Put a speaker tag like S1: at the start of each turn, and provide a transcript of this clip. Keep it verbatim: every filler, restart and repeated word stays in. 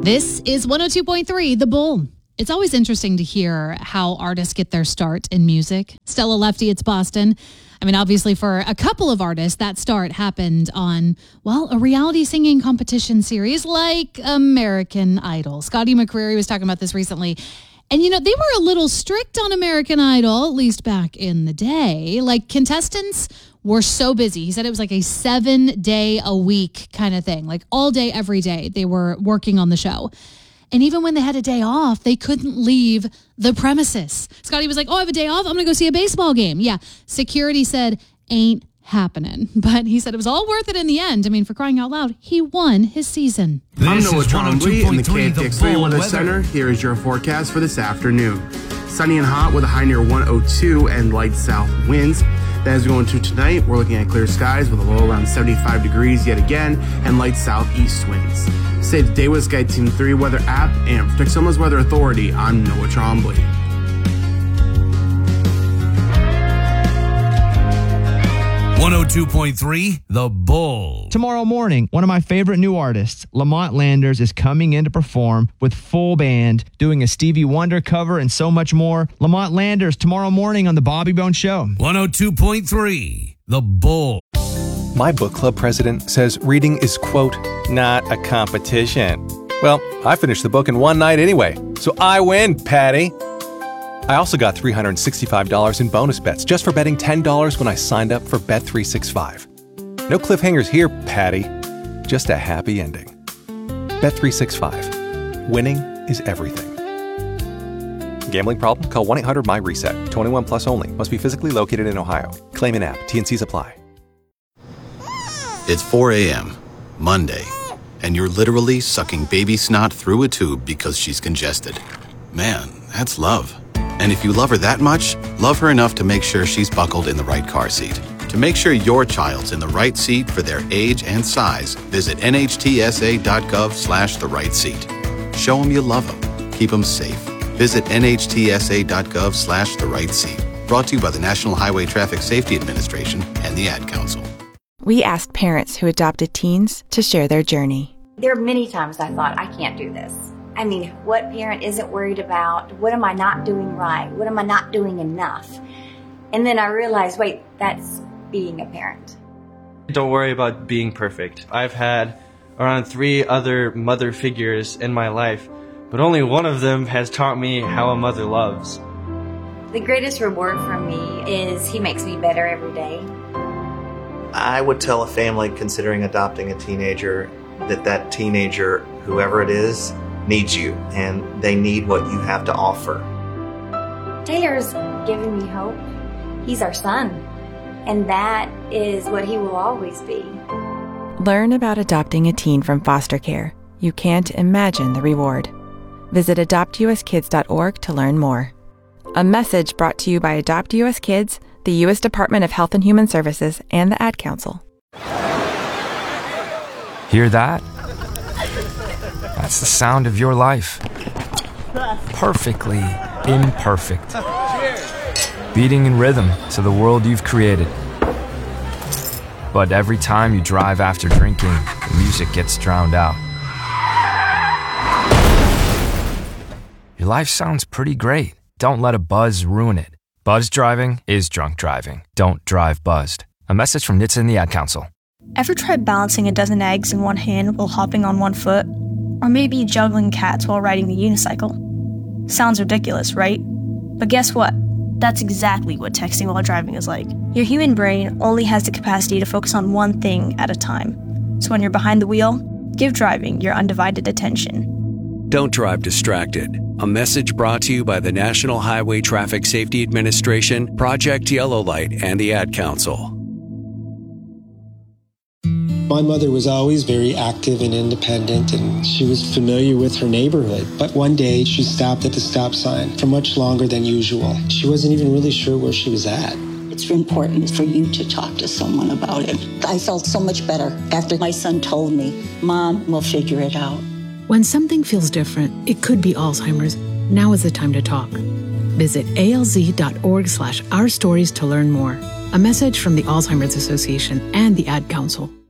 S1: This is one oh two point three, The Bull. It's always interesting to hear how artists get their start in music. Stella Lefty, it's Boston. I mean, obviously for a couple of artists, that start happened on, well, a reality singing competition series like American Idol. Scotty McCreery was talking about this recently. And, you know, they were a little strict on American Idol, at least back in the day. Like, contestants were so busy. He said it was like a seven day a week kind of thing. Like, all day, every day, they were working on the show. And even when they had a day off, they couldn't leave the premises. Scotty was like, oh, I have a day off. I'm going to go see a baseball game. Yeah. Security said, ain't happening. But he said it was all worth it in the end. I mean, for crying out loud, he won his season.
S2: This I'm Noah Trombley in the K F T X three Weather Center. Here is your forecast for this afternoon. Sunny and hot with a high near one oh two and light south winds. As we go into tonight, we're looking at clear skies with a low around seventy-five degrees yet again and light southeast winds. Stay today with Sky Team three Weather app and for Texoma's Weather Authority, I'm Noah Trombley.
S3: one oh two point three, The Bull.
S4: Tomorrow morning, one of my favorite new artists, Lamont Landers, is coming in to perform with full band, doing a Stevie Wonder cover and so much more. Lamont Landers, tomorrow morning on The Bobby Bone Show.
S3: one oh two point three, The Bull.
S5: My book club president says reading is, quote, not a competition. Well, I finished the book in one night anyway, so I win, Patty. I also got three hundred sixty-five dollars in bonus bets just for betting ten dollars when I signed up for Bet three sixty-five. No cliffhangers here, Patty. Just a happy ending. Bet three sixty-five. Winning is everything. Gambling problem? Call one eight hundred M Y reset. twenty-one plus only. Must be physically located in Ohio. Claim in app. T and Cs apply.
S6: It's four a.m., Monday, and you're literally sucking baby snot through a tube because she's congested. Man, that's love. And if you love her that much, love her enough to make sure she's buckled in the right car seat. To make sure your child's in the right seat for their age and size, visit nhtsa.gov slash the right seat. Show them you love them. Keep them safe. Visit nhtsa.gov slash the right seat. Brought to you by the National Highway Traffic Safety Administration and the Ad Council.
S7: We asked parents who adopted teens to share their journey.
S8: There are many times I thought, I can't do this. I mean, what parent isn't worried about? What am I not doing right? What am I not doing enough? And then I realized, wait, that's being a parent.
S9: Don't worry about being perfect. I've had around three other mother figures in my life, but only one of them has taught me how a mother loves.
S8: The greatest reward for me is he makes me better every day.
S10: I would tell a family considering adopting a teenager that that teenager, whoever it is, needs you, and they need what you have to offer.
S8: Taylor's given me hope. He's our son, and that is what he will always be.
S7: Learn about adopting a teen from foster care. You can't imagine the reward. Visit adopt u s kids dot org to learn more. A message brought to you by Adopt U S Kids, the U S Department of Health and Human Services, and the Ad Council.
S11: Hear that? That's the sound of your life. Perfectly imperfect. Beating in rhythm to the world you've created. But every time you drive after drinking, the music gets drowned out. Your life sounds pretty great. Don't let a buzz ruin it. Buzz driving is drunk driving. Don't drive buzzed. A message from N H T S A and the Ad Council.
S12: Ever tried balancing a dozen eggs in one hand while hopping on one foot? Or maybe juggling cats while riding the unicycle? Sounds ridiculous, right? But guess what? That's exactly what texting while driving is like. Your human brain only has the capacity to focus on one thing at a time. So when you're behind the wheel, give driving your undivided attention.
S13: Don't drive distracted. A message brought to you by the National Highway Traffic Safety Administration, Project Yellow Light, and the Ad Council.
S14: My mother was always very active and independent, and she was familiar with her neighborhood. But one day, she stopped at the stop sign for much longer than usual. She wasn't even really sure where she was at.
S15: It's important for you to talk to someone about it. I felt so much better after my son told me, Mom, we'll figure it out.
S16: When something feels different, it could be Alzheimer's. Now is the time to talk. Visit alz.org slash our stories to learn more. A message from the Alzheimer's Association and the Ad Council.